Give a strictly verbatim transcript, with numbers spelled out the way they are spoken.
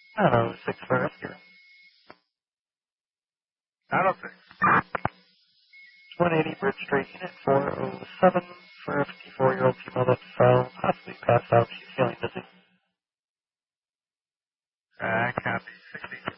Hello, six for rescue. nine oh six. one eighty Bridge Street, Unit four oh seven for a fifty-four-year-old female that fell, possibly passed out. She's feeling dizzy. Uh, copy. sixty.